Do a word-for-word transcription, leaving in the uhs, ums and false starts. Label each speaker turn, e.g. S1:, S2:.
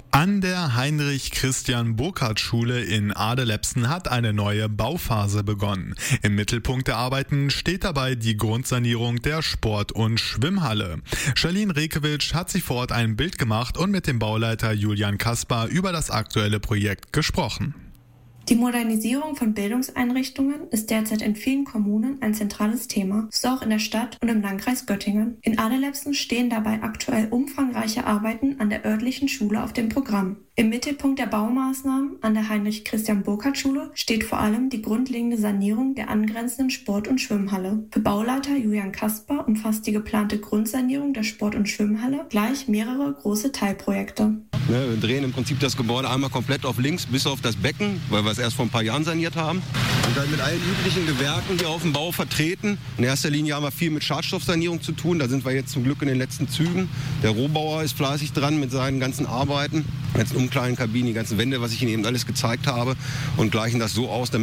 S1: An der Heinrich-Christian-Burkhardt-Schule in Adelebsen hat eine neue Bauphase begonnen. Im Mittelpunkt der Arbeiten steht dabei die Grundsanierung der Sport- und Schwimmhalle. Charlene Rekewitsch hat sich vor Ort ein Bild gemacht und mit dem Bauleiter Julian Kaspar über das aktuelle Projekt gesprochen.
S2: Die Modernisierung von Bildungseinrichtungen ist derzeit in vielen Kommunen ein zentrales Thema, so auch in der Stadt und im Landkreis Göttingen. In Adelebsen stehen dabei aktuell umfangreiche Arbeiten an der örtlichen Schule auf dem Programm. Im Mittelpunkt der Baumaßnahmen an der Heinrich-Christian-Burkhardt-Schule steht vor allem die grundlegende Sanierung der angrenzenden Sport- und Schwimmhalle. Für Bauleiter Julian Kaspar umfasst die geplante Grundsanierung der Sport- und Schwimmhalle gleich mehrere große Teilprojekte.
S3: Wir drehen im Prinzip das Gebäude einmal komplett auf links bis auf das Becken, weil wir es erst vor ein paar Jahren saniert haben. Und dann mit allen üblichen Gewerken hier auf dem Bau vertreten. In erster Linie haben wir viel mit Schadstoffsanierung zu tun. Da sind wir jetzt zum Glück in den letzten Zügen. Der Rohbauer ist fleißig dran mit seinen ganzen Arbeiten. Die ganzen Umkleidenkabinen, die ganzen Wände, was ich Ihnen eben alles gezeigt habe. Und gleichen das so aus, damit